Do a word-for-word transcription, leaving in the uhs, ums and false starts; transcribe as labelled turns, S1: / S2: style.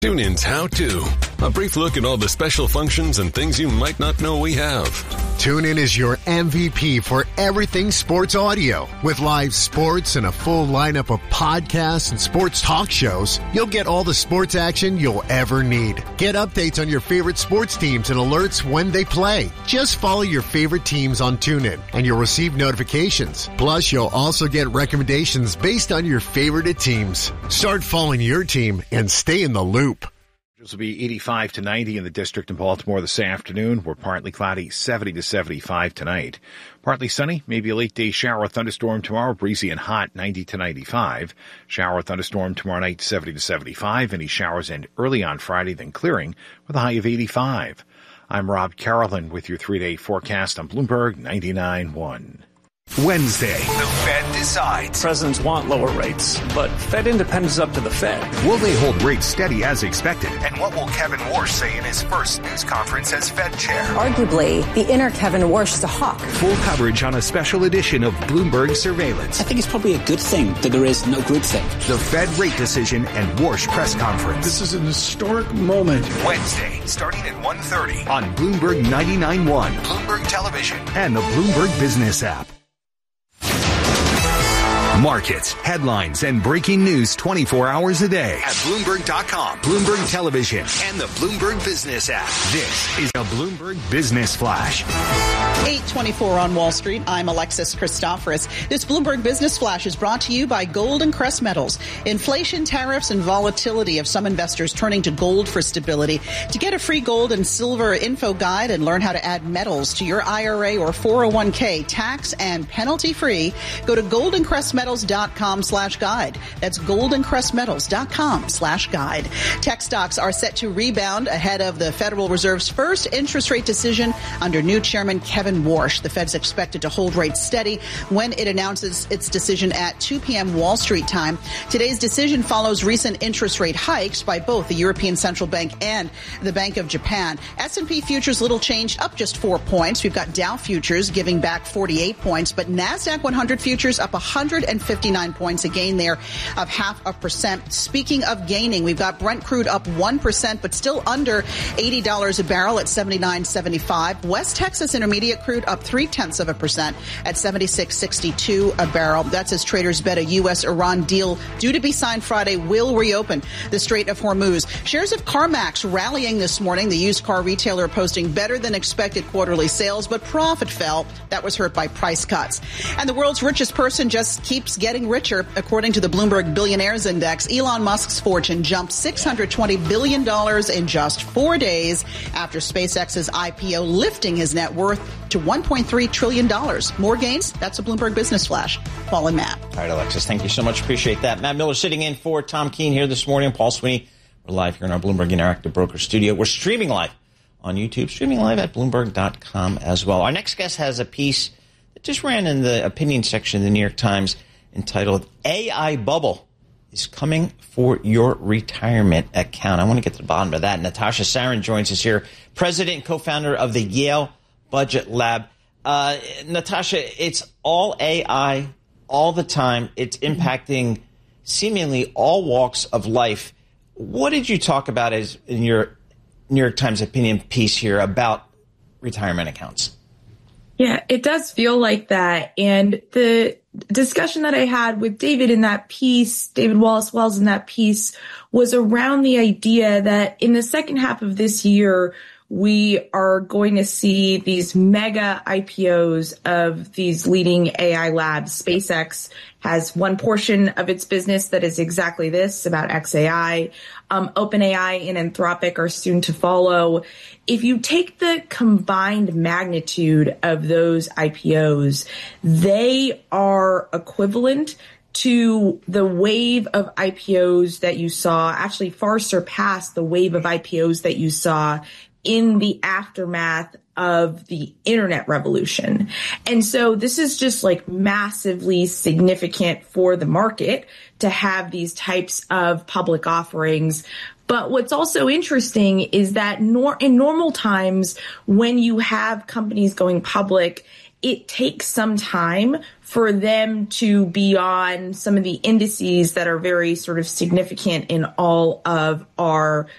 S1: TuneIn's How To. A brief look at all the special functions and things you might not know we have.
S2: TuneIn is your M V P for everything sports audio. With live sports and a full lineup of podcasts and sports talk shows, you'll get all the sports action you'll ever need. Get updates on your favorite sports teams and alerts when they play. Just follow your favorite teams on TuneIn and you'll receive notifications. Plus, you'll also get recommendations based on your favorite teams. Start following your team and stay in the loop.
S3: It will be eighty-five to ninety in the district in Baltimore this afternoon. We're partly cloudy, seventy to seventy-five tonight. Partly sunny, maybe a late day shower or thunderstorm tomorrow, breezy and hot, ninety to ninety-five. Shower or thunderstorm tomorrow night, seventy to seventy-five. Any showers end early on Friday, then clearing with a high of eighty-five. I'm Rob Carolyn with your three-day forecast on Bloomberg ninety-nine point one.
S4: Wednesday, the Fed decides.
S5: Presidents want lower rates, but Fed independence is up to the Fed.
S4: Will they hold rates steady as expected? And what will Kevin Warsh say in his first news conference as Fed chair?
S6: Arguably, the inner Kevin Warsh is a hawk.
S4: Full coverage on a special edition of Bloomberg Surveillance.
S7: I think it's probably a good thing that there is no groupthink.
S4: The Fed rate decision and Warsh press conference.
S8: This is an historic moment.
S4: Wednesday, starting at one thirty on Bloomberg ninety-nine point one, Bloomberg Television, and the Bloomberg Business app. Markets, headlines, and breaking news twenty-four hours a day at Bloomberg dot com, Bloomberg Television, and the Bloomberg Business app. This is a Bloomberg Business Flash.
S9: eight twenty-four on Wall Street. I'm Alexis Christoforous. This Bloomberg Business Flash is brought to you by Gold and Crest Metals. Inflation, tariffs, and volatility of some investors turning to gold for stability. To get a free gold and silver info guide and learn how to add metals to your I R A or four oh one k tax and penalty free, go to goldencrestmetals.com slash guide. That's goldencrestmetals.com slash guide. Tech stocks are set to rebound ahead of the Federal Reserve's first interest rate decision under new Chairman Kevin Warsh. The Fed's expected to hold rates steady when it announces its decision at two p.m. Wall Street time. Today's decision follows recent interest rate hikes by both the European Central Bank and the Bank of Japan. S and P futures little changed, up just four points. We've got Dow futures giving back forty-eight points, but NASDAQ one hundred futures up one hundred fifty-nine points, a gain there of half a percent. Speaking of gaining, we've got Brent crude up one percent, but still under eighty dollars a barrel at seventy-nine seventy-five. West Texas Intermediate crude up three-tenths of a percent at seventy-six sixty-two a barrel. That's as traders bet a U S Iran deal due to be signed Friday will reopen the Strait of Hormuz. Shares of CarMax rallying this morning. The used car retailer posting better than expected quarterly sales, but profit fell. That was hurt by price cuts. And the world's richest person just keeps getting richer. According to the Bloomberg Billionaires Index, Elon Musk's fortune jumped six hundred twenty billion dollars in just four days after SpaceX's I P O, lifting his net worth to one point three trillion dollars. More gains? That's a Bloomberg Business Flash. Paul and Matt.
S10: All right, Alexis, thank you so much. Appreciate that. Matt Miller sitting in for Tom Keene here this morning. Paul Sweeney. We're live here in our Bloomberg Interactive Broker studio. We're streaming live on YouTube, streaming live at Bloomberg dot com as well. Our next guest has a piece that just ran in the opinion section of the New York Times entitled A I Bubble is Coming for Your Retirement Account. I want to get to the bottom of that. Natasha Sarin joins us here, president and co-founder of the Yale Budget Lab. Uh, Natasha, it's all A I all the time. It's impacting seemingly all walks of life. What did you talk about as in your New York Times opinion piece here about retirement accounts?
S11: Yeah, it does feel like that. And the discussion that I had with David in that piece, David Wallace Wells in that piece, was around the idea that in the second half of this year, we are going to see these mega I P Os of these leading A I labs. SpaceX has one portion of its business that is exactly this, about X A I. Um, OpenAI and Anthropic are soon to follow. If you take the combined magnitude of those I P Os, they are equivalent to the wave of I P Os that you saw, actually far surpassed the wave of I P Os that you saw in the aftermath of the internet revolution. And so this is just like massively significant for the market to have these types of public offerings. But what's also interesting is that nor- in normal times, when you have companies going public, it takes some time for them to be on some of the indices that are very sort of significant in all of our